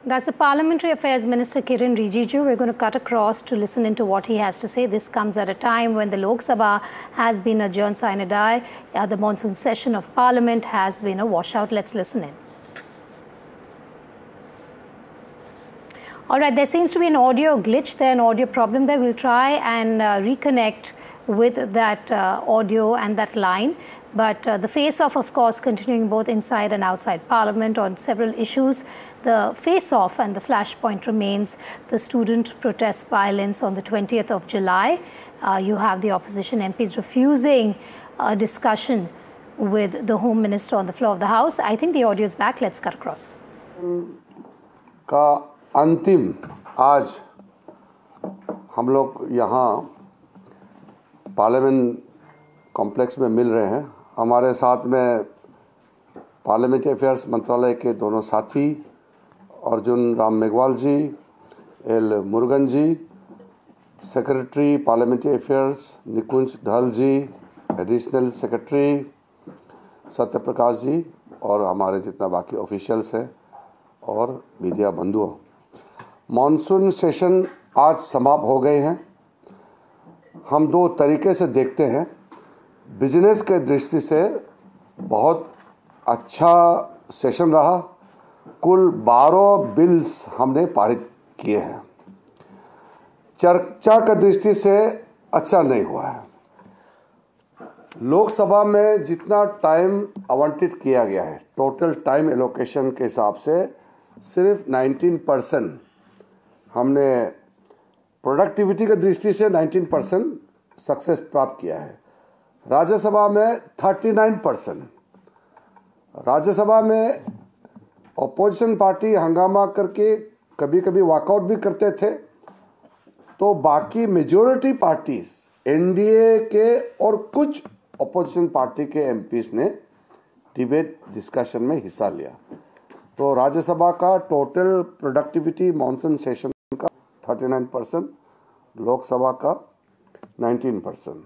That's the Parliamentary Affairs Minister Kiren Rijiju. We're going to cut across to listen into what he has to say. This comes at a time when the Lok Sabha has been adjourned sine die. The monsoon session of Parliament has been a washout. Let's listen in. All right, there seems to be an audio glitch there, an audio problem there. We'll try and reconnect with that audio and that line. But the face-off, of course, continuing both inside and outside Parliament on several issues. The face-off and the flashpoint remains the student protest violence on the 20th of July. You have the opposition MPs refusing a discussion with the Home Minister on the floor of the House. I think the audio is back. Let's cut across. का अंतिम आज हम लोग यहाँ parliament complex में मिल रहे हैं। हमारे साथ में पार्लियामेंट्री अफेयर्स मंत्रालय के दोनों साथी अर्जुन राम मेघवाल जी, एल मुरुगन जी, सेक्रेटरी पार्लियामेंट्री अफेयर्स निकुंज ढल जी, एडिशनल सेक्रेटरी सत्यप्रकाश जी और हमारे जितना बाकी ऑफिशियल्स हैं और मीडिया बंधुओं। मॉनसून सेशन आज समाप्त हो गए हैं। हम दो तरीके से देखते हैं। बिजनेस के दृष्टि से बहुत अच्छा सेशन रहा। कुल 12 बिल्स हमने पारित किए हैं। चर्चा की दृष्टि से अच्छा नहीं हुआ है। लोकसभा में जितना टाइम आवंटित किया गया है, टोटल टाइम एलोकेशन के हिसाब से सिर्फ 19% हमने प्रोडक्टिविटी की दृष्टि से 19% सक्सेस प्राप्त किया है। राज्यसभा में 39%। राज्यसभा में अपोजिशन पार्टी हंगामा करके कभी कभी वॉकआउट भी करते थे, तो बाकी मेजॉरिटी पार्टीज एनडीए के और कुछ अपोजिशन पार्टी के एमपीज ने डिबेट डिस्कशन में हिस्सा लिया। तो राज्यसभा का टोटल प्रोडक्टिविटी मॉनसून सेशन का 39%, लोकसभा का 19%।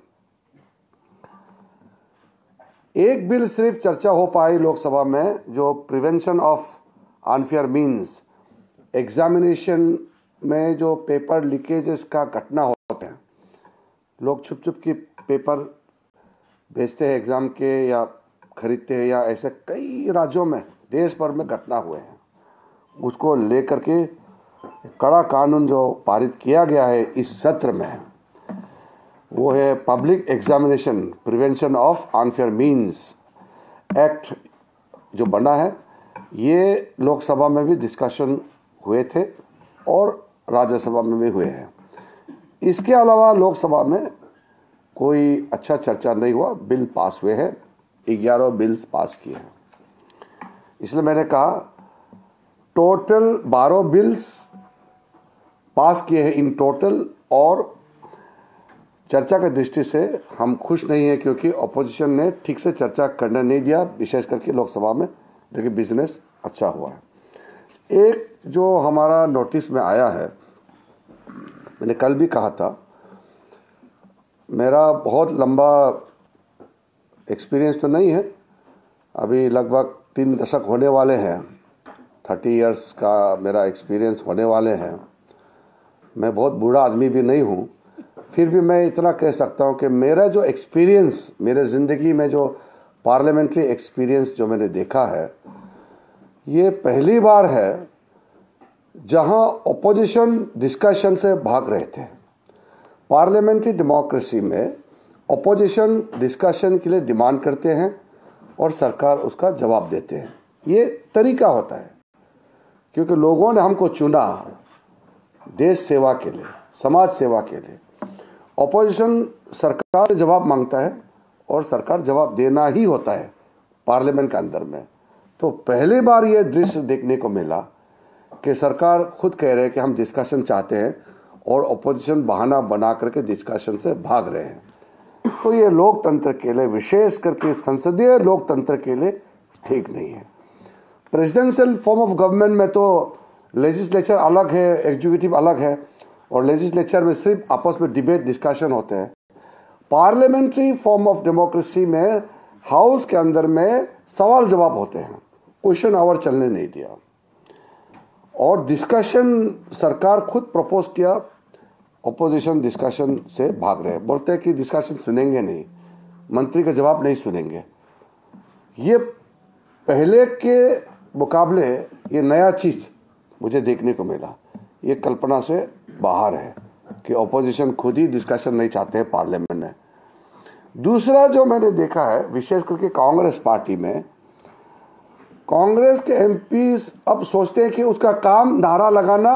एक बिल सिर्फ चर्चा हो पाई लोकसभा में, जो prevention of unfair means, examination में जो पेपर लीकेजेस का घटना होते हैं, लोग छुप छुप के पेपर भेजते हैं एग्जाम के या खरीदते हैं, या ऐसे कई राज्यों में देश भर में घटना हुए हैं। उसको लेकर के कड़ा कानून जो पारित किया गया है इस सत्र में, वो है public examination prevention of unfair means act जो बना है। ये लोकसभा में भी डिस्कशन हुए थे और राज्यसभा में भी हुए हैं। इसके अलावा लोकसभा में कोई अच्छा चर्चा नहीं हुआ। बिल पास हुए हैं, 11 बिल्स पास किए हैं। इसलिए मैंने कहा टोटल 12 बिल्स पास किए हैं इन टोटल, और चर्चा की दृष्टि से हम खुश नहीं है क्योंकि अपोजिशन ने ठीक से चर्चा करने नहीं दिया, विशेष करके लोकसभा में, लेकिन बिजनेस अच्छा हुआ है। एक जो हमारा नोटिस में आया है, मैंने कल भी कहा था, मेरा बहुत लंबा एक्सपीरियंस तो नहीं है, अभी लगभग 3 दशक होने वाले हैं, 30 इयर्स का मेरा एक्सपीरियंस होने वाले हैं। मैं बहुत बूढ़ा आदमी भी नहीं हूँ, फिर भी मैं इतना कह सकता हूँ कि मेरा जो एक्सपीरियंस, मेरे ज़िंदगी में जो पार्लियामेंट्री एक्सपीरियंस जो मैंने देखा है, ये पहली बार है जहाँ अपोजिशन डिस्कशन से भाग रहे थे। पार्लियामेंट्री डेमोक्रेसी में अपोजिशन डिस्कशन के लिए डिमांड करते हैं और सरकार उसका जवाब देते हैं। ये तरीका होता है क्योंकि लोगों ने हमको चुना देश सेवा के लिए, समाज सेवा के लिए। अपोजिशन सरकार से जवाब मांगता है और सरकार जवाब देना ही होता है पार्लियामेंट के अंदर में। तो पहली बार ये दृश्य देखने को मिला कि सरकार खुद कह रहे हैं कि हम डिस्कशन चाहते हैं और अपोजिशन बहाना बना करके डिस्कशन से भाग रहे हैं। तो ये लोकतंत्र के लिए, विशेष करके संसदीय लोकतंत्र के लिए ठीक नहीं है। प्रेसिडेंशियल फॉर्म ऑफ गवर्नमेंट में तो लेजिस्लेचर अलग है, एग्जीक्यूटिव अलग है, और लेजिस्लेचर में सिर्फ आपस में डिबेट डिस्कशन होते हैं। पार्लियामेंट्री फॉर्म ऑफ डेमोक्रेसी में हाउस के अंदर में सवाल जवाब होते हैं, क्वेश्चन आवर चलने नहीं दिया। और डिस्कशन सरकार खुद प्रपोज किया, अपोजिशन डिस्कशन से भाग रहे हैं, बोलते हैं कि डिस्कशन सुनेंगे नहीं, मंत्री का जवाब नहीं सुनेंगे। ये पहले के मुकाबले ये नया चीज मुझे देखने को मिला, ये कल्पना से बाहर है कि अपोजिशन खुद ही डिस्कशन नहीं चाहते हैं पार्लियामेंट में। दूसरा जो मैंने देखा है विशेष करके कांग्रेस पार्टी में, कांग्रेस के एमपीज अब सोचते हैं कि उसका काम नारा लगाना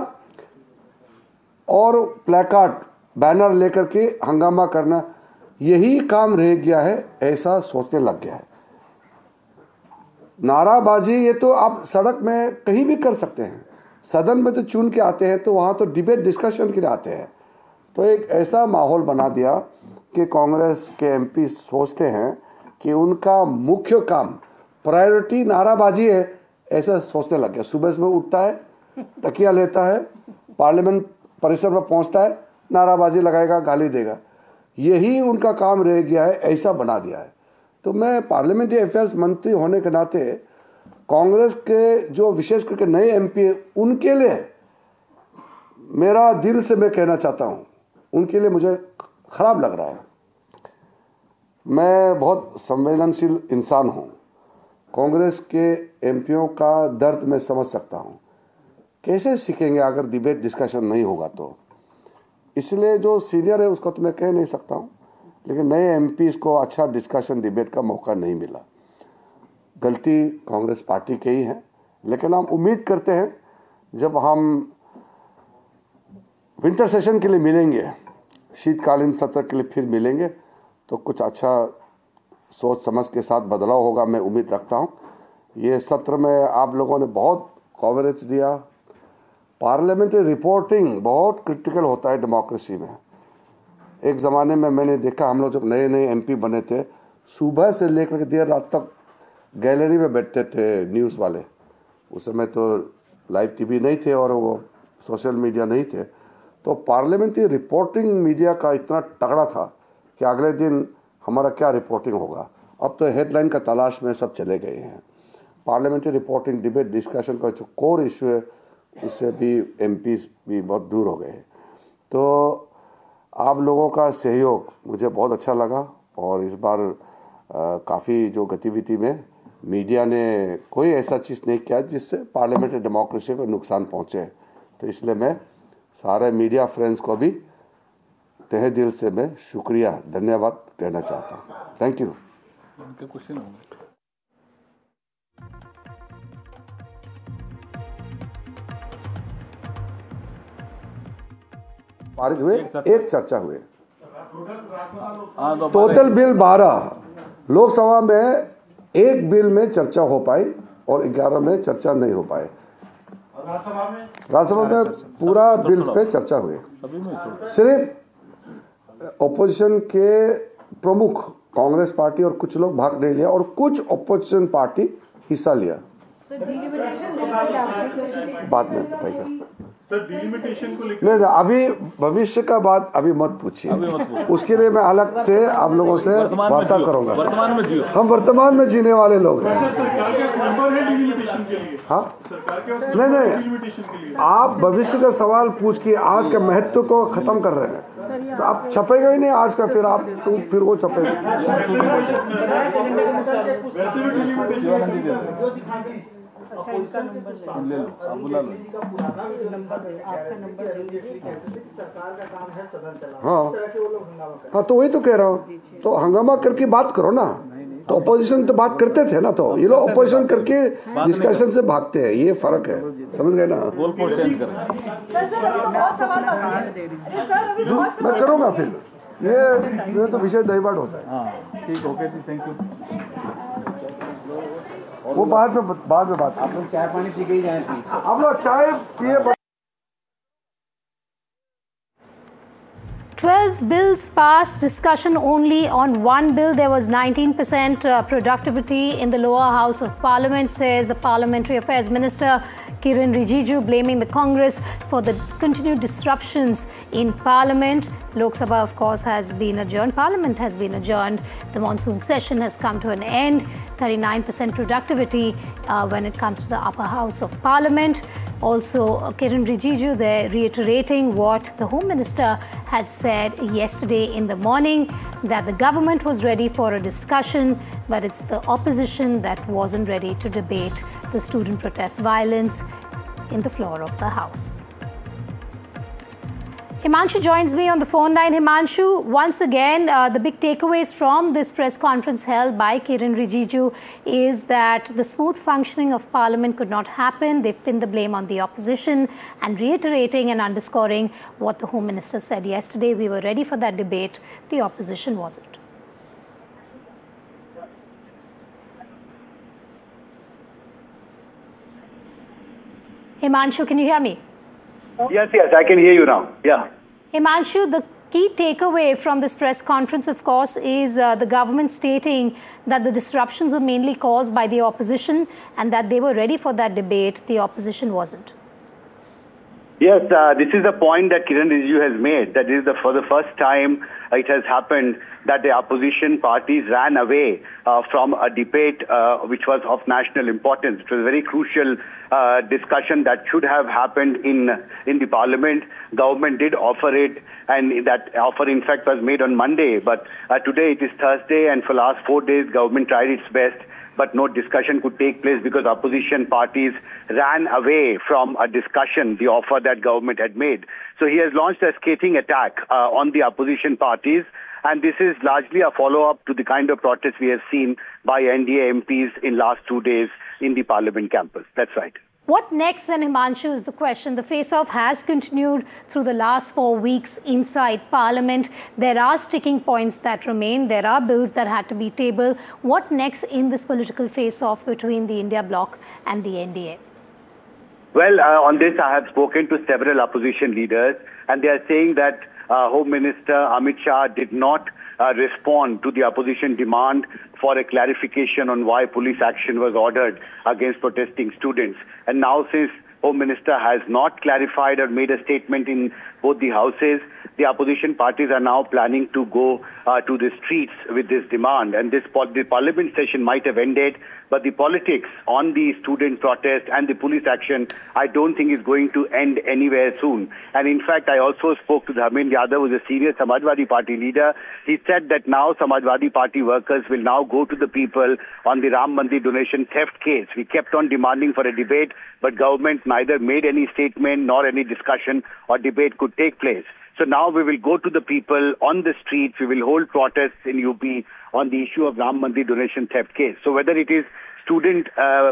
और प्लेकार्ड बैनर लेकर के हंगामा करना यही काम रह गया है, ऐसा सोचने लग गया है। नाराबाजी ये तो आप सड़क में कहीं भी कर सकते हैं, सदन में तो चुन के आते हैं, तो वहां तो डिबेट डिस्कशन के लिए आते हैं। तो एक ऐसा माहौल बना दिया कि कांग्रेस के एमपी सोचते हैं कि उनका मुख्य काम प्रायोरिटी नाराबाजी है, ऐसा सोचने लग गया। सुबह सुबह उठता है, तकिया लेता है, पार्लियामेंट परिसर में पहुंचता है, नाराबाजी लगाएगा, गाली देगा, यही उनका काम रह गया है, ऐसा बना दिया है। तो मैं पार्लियामेंट्री अफेयर्स मंत्री होने के नाते कांग्रेस के जो विशेष करके नए एमपी उनके लिए मेरा दिल से मैं कहना चाहता हूं, उनके लिए मुझे खराब लग रहा है। मैं बहुत संवेदनशील इंसान हूं, कांग्रेस के एमपीओं का दर्द मैं समझ सकता हूं। कैसे सीखेंगे अगर डिबेट डिस्कशन नहीं होगा तो? इसलिए जो सीनियर है उसको तो मैं कह नहीं सकता हूं, लेकिन नए एमपीज को अच्छा डिस्कशन डिबेट का मौका नहीं मिला। गलती कांग्रेस पार्टी की ही है, लेकिन हम उम्मीद करते हैं जब हम विंटर सेशन के लिए मिलेंगे, शीतकालीन सत्र के लिए फिर मिलेंगे, तो कुछ अच्छा सोच समझ के साथ बदलाव होगा, मैं उम्मीद रखता हूं। ये सत्र में आप लोगों ने बहुत कवरेज दिया। पार्लियामेंट्री रिपोर्टिंग बहुत क्रिटिकल होता है डेमोक्रेसी में। एक ज़माने में मैंने देखा, हम लोग जब नए नए एमपी बने थे, सुबह से लेकर के देर रात तक गैलरी में बैठते थे न्यूज़ वाले। उस समय तो लाइव टीवी नहीं थे और वो सोशल मीडिया नहीं थे, तो पार्लियामेंट्री रिपोर्टिंग मीडिया का इतना तगड़ा था कि अगले दिन हमारा क्या रिपोर्टिंग होगा। अब तो हेडलाइन का तलाश में सब चले गए हैं। पार्लियामेंट्री रिपोर्टिंग डिबेट डिस्कशन का जो कोर इशू है उससे भी एमपीज भी बहुत दूर हो गए। तो आप लोगों का सहयोग मुझे बहुत अच्छा लगा, और इस बार काफ़ी जो गतिविधि में मीडिया ने कोई ऐसा चीज़ नहीं किया जिससे पार्लियामेंट्री डेमोक्रेसी को नुकसान पहुंचे। तो इसलिए मैं सारे मीडिया फ्रेंड्स को भी तहे दिल से मैं शुक्रिया धन्यवाद कहना चाहता हूँ। Thank you. पारित हुए, एक चर्चा हुए, टोटल बिल 12, लोकसभा में एक बिल में चर्चा हो पाई और 11 में चर्चा नहीं हो पाए। राज्यसभा में पूरा बिल पे चर्चा हुई, सिर्फ ओपोजिशन के प्रमुख कांग्रेस पार्टी और कुछ लोग भाग नहीं लिया और कुछ ओपोजिशन पार्टी हिस्सा लिया। बाद में बताइएगा सर, डिलिमिटेशन को लेकर नहीं, अभी भविष्य का बात अभी मत पूछिए, उसके लिए मैं अलग से आप लोगों से वार्ता करूंगा। हम वर्तमान में जीने वाले लोग हैं। सरकार के नंबर है डिलिमिटेशन के लिए? हाँ, सरकार के नहीं, डिलिमिटेशन के लिए आप भविष्य का सवाल पूछ के आज के महत्व को खत्म कर रहे हैं। तो आप छपेगा ही नहीं आज का, फिर आप तो फिर वो छपेगा। वैसे भी डिलिमिटेशन अच्छा, इनका नंबर ले लो, आप बुला लो। हाँ, तो वही तो कह रहा हूँ, तो हंगामा करके बात करो ना। तो अपोजिशन तो बात करते थे ना, तो ये लोग अपोजिशन करके डिस्कशन से भागते हैं, ये फर्क है, समझ गए ना? मैं करूँगा फिर, ये तो विषय डाइवर्ट होता है। ठीक, ओके जी, थैंक यू। वो बाद में बात। आप लोग चाय पानी पी के ही जाएं प्लीज। आप लोग चाय पिए। 12 bills passed, discussion only on one bill. There was 19% productivity in the lower house of parliament, says the Parliamentary Affairs Minister Kiren Rijiju, blaming the Congress for the continued disruptions in parliament. Lok Sabha, of course, has been adjourned. Parliament has been adjourned. The monsoon session has come to an end. 39% productivity when it comes to the upper house of Parliament. Also, Kiren Rijiju there reiterating what the Home Minister had said yesterday in the morning, that the government was ready for a discussion, but it's the opposition that wasn't ready to debate the student protest violence in the floor of the House. Himanshu joins me on the phone line. Himanshu, once again, the big takeaways from this press conference held by Kiren Rijiju is that the smooth functioning of Parliament could not happen. They've pinned the blame on the opposition and reiterating and underscoring what the Home Minister said yesterday. We were ready for that debate. The opposition wasn't. Himanshu, can you hear me? Yes, I can hear you now. Yeah. Himanshu, the key takeaway from this press conference, of course, is the government stating that the disruptions were mainly caused by the opposition and that they were ready for that debate. The opposition wasn't. Yes, this is the point that Kiren Rijiju has made. That is for the first time it has happened that the opposition parties ran away from a debate which was of national importance. It was a very crucial discussion that should have happened in the Parliament. Government did offer it, and that offer in fact was made on Monday. But today it is Thursday, and for last 4 days government tried its best, but no discussion could take place because opposition parties ran away from a discussion, the offer that government had made. So he has launched a scathing attack on the opposition parties, and this is largely a follow-up to the kind of protests we have seen by NDA MPs in last 2 days in the Parliament campus. That's right. What next then, Himanshu, is the question. The face-off has continued through the last 4 weeks inside Parliament. There are sticking points that remain. There are bills that had to be tabled. What next in this political face-off between the India bloc and the NDA? Well, on this I have spoken to several opposition leaders, and they are saying that Home Minister Amit Shah did not respond to the opposition demand for a clarification on why police action was ordered against protesting students. And now, since Home Minister has not clarified or made a statement in both the houses, the opposition parties are now planning to go to the streets with this demand. And the Parliament session might have ended, but the politics on the student protest and the police action, I don't think is going to end anywhere soon. And in fact, I also spoke to Dharmendra Yadav, who is a senior Samajwadi Party leader. He said that now Samajwadi Party workers will now go to the people on the Ram Mandir donation theft case. We kept on demanding for a debate, but government neither made any statement nor any discussion or debate could take place. So now we will go to the people on the streets. We will hold protests in UP on the issue of Ram Mandir donation theft case. So whether it is student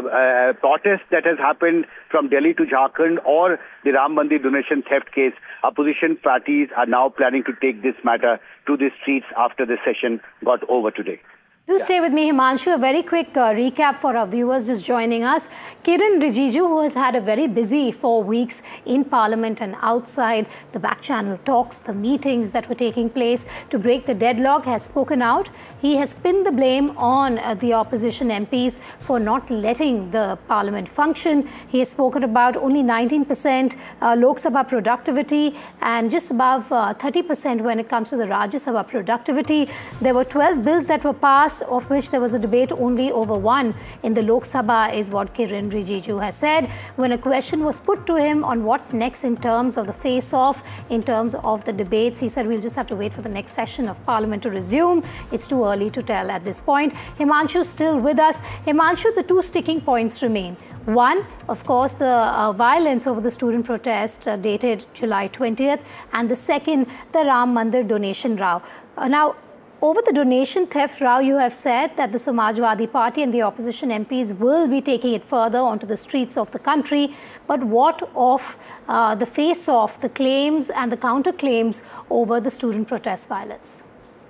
protest that has happened from Delhi to Jharkhand or the Ram Mandir donation theft case, opposition parties are now planning to take this matter to the streets after the session got over today. Do stay with me, Himanshu. A very quick recap for our viewers just joining us. Kiren Rijiju, who has had a very busy 4 weeks in Parliament and outside, the back-channel talks, the meetings that were taking place to break the deadlock, has spoken out. He has pinned the blame on the opposition MPs for not letting the Parliament function. He has spoken about only 19% Lok Sabha productivity and just above 30% when it comes to the Rajya Sabha productivity. There were 12 bills that were passed, of which there was a debate only over one in the Lok Sabha, is what Kiren Rijiju has said. When a question was put to him on what next in terms of the face-off, in terms of the debates, he said we'll just have to wait for the next session of Parliament to resume. It's too early to tell at this point. Himanshu still with us. Himanshu, the two sticking points remain. One, of course, the violence over the student protest dated July 20th, and the second, the Ram Mandir donation row. Now, over the donation theft row, you have said that the Samajwadi Party and the opposition MPs will be taking it further onto the streets of the country. But what of the face-off, the claims and the counter-claims over the student protest violence?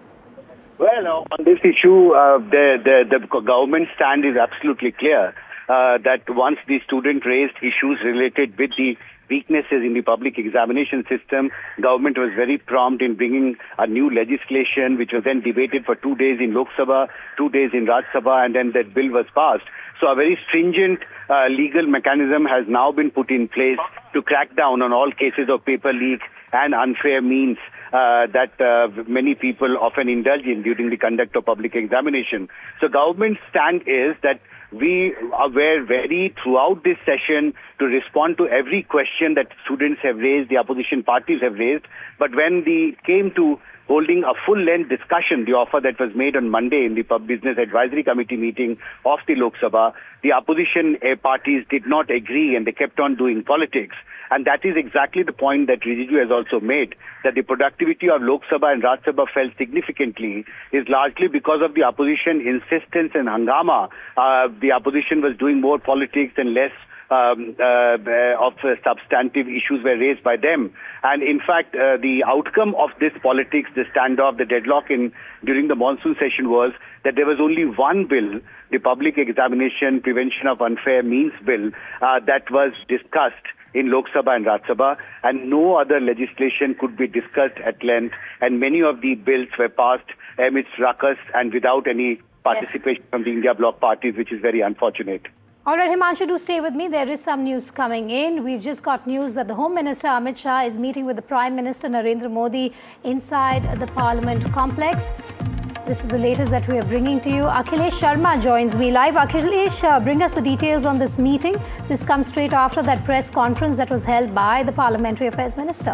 Well, on this issue, the government stand is absolutely clear that once the student raised issues related with the weaknesses in the public examination system, government was very prompt in bringing a new legislation, which was then debated for 2 days in Lok Sabha, 2 days in Rajya Sabha, and then that bill was passed. So a very stringent legal mechanism has now been put in place to crack down on all cases of paper leak and unfair means that many people often indulge in during the conduct of public examination. So government's stand is that we were ready throughout this session to respond to every question that students have raised, the opposition parties have raised. But when they came to holding a full-length discussion, the offer that was made on Monday in the Business Advisory Committee meeting of the Lok Sabha, the opposition parties did not agree and they kept on doing politics. And that is exactly the point that Rijiju has also made, that the productivity of Lok Sabha and Rajya Sabha fell significantly is largely because of the opposition insistence and hangama. The opposition was doing more politics and less of substantive issues were raised by them. And in fact, the outcome of this politics, the standoff, the deadlock during the monsoon session was that there was only one bill, the Public Examination Prevention of Unfair Means Bill, that was discussed in Lok Sabha and Rajya Sabha, and no other legislation could be discussed at length, and many of the bills were passed amidst ruckus and without any participation from the India Bloc parties, which is very unfortunate. All right, Himanshu, do stay with me. There is some news coming in. We've just got news that the Home Minister Amit Shah is meeting with the Prime Minister Narendra Modi inside the Parliament complex. This is the latest that we are bringing to you. Akhilesh Sharma joins me live. Akhilesh, bring us the details on this meeting. This comes straight after that press conference that was held by the Parliamentary Affairs Minister.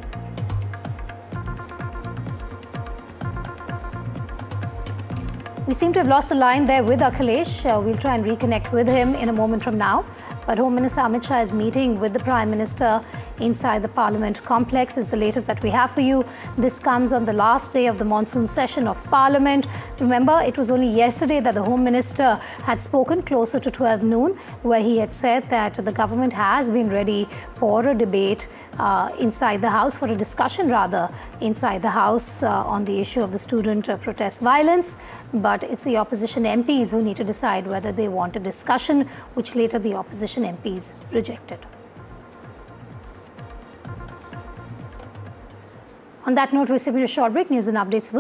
We seem to have lost the line there with Akhilesh. We'll try and reconnect with him in a moment from now. But Home Minister Amit Shah is meeting with the Prime Minister inside the Parliament complex is the latest that we have for you. This comes on the last day of the monsoon session of Parliament. Remember, it was only yesterday that the Home Minister had spoken closer to 12 noon, where he had said that the government has been ready for a debate inside the House, for a discussion rather, inside the House on the issue of the student protest violence. But it's the opposition MPs who need to decide whether they want a discussion, which later the opposition MPs rejected. On that note, we're simply a short break. News and updates will